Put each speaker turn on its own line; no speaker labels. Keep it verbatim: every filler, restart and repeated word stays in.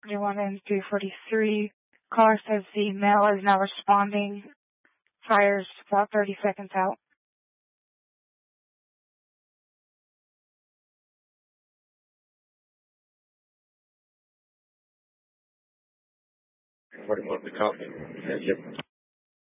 Anyone in three forty-three. Caller says the male is now responding. Fires about thirty seconds out.
forty-one, the copy. Yep.